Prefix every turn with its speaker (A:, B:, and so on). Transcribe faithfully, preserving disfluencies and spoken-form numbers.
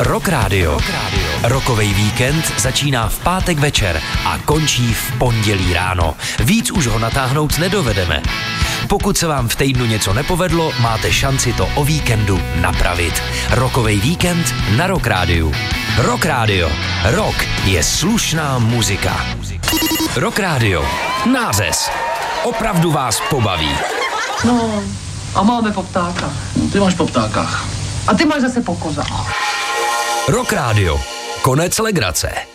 A: Rock Radio. Rokovej víkend začíná v pátek večer a končí v pondělí ráno. Víc už ho natáhnout nedovedeme. Pokud se vám v týdnu něco nepovedlo, máte šanci to o víkendu napravit. Rokovej víkend na Rock Radio. Rock Radio. Rock je slušná muzika. Rock Radio. Nářez. Opravdu vás pobaví.
B: No, a máme po ptákách.
C: No, ty máš po ptákách.
B: A ty máš zase po kozách.
A: Rock Radio. Konec legrace.